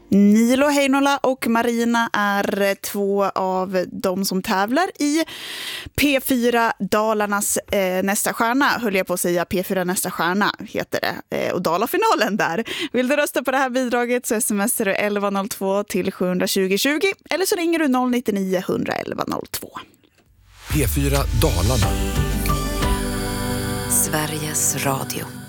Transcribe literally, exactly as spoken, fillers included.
Nilo Heinola och Marina är två av de som tävlar i P fyra Dalarnas eh, nästa stjärna, höll jag på att säga. P fyra nästa stjärna heter det. Eh, och Dalafinalen där. Vill du rösta på det här bidraget så smsar du elva noll två till sju tjugo tjugo eller så ringer du noll nio nio ett ett ett noll två. P fyra Dalarna. Sveriges Radio.